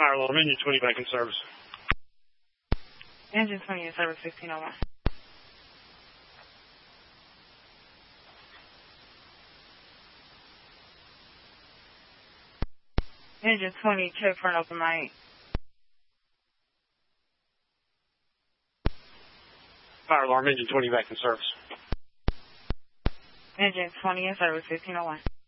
Fire alarm, engine 20 back in service. Engine 20 in service, 1501. Engine 20, check for an open line. Fire alarm, engine 20 back in service. Engine 20 in service, 1501.